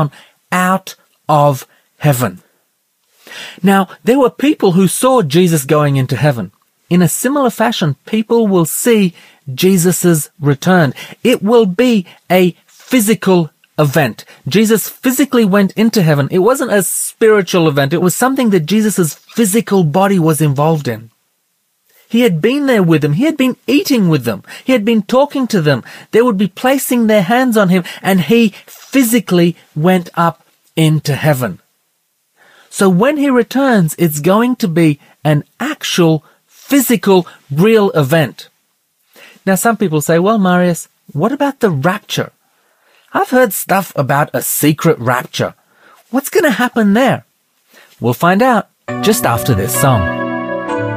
down out of heaven. Now, there were people who saw Jesus going into heaven. In a similar fashion, people will see Jesus' return. It will be a physical event. Jesus physically went into heaven. It wasn't a spiritual event. It was something that Jesus' physical body was involved in. He had been there with them. He had been eating with them. He had been talking to them. They would be placing their hands on him, and he physically went up into heaven. So when he returns, it's going to be an actual, physical, real event. Now, some people say, well, Marius, what about the rapture? I've heard stuff about a secret rapture. What's going to happen there? We'll find out just after this song.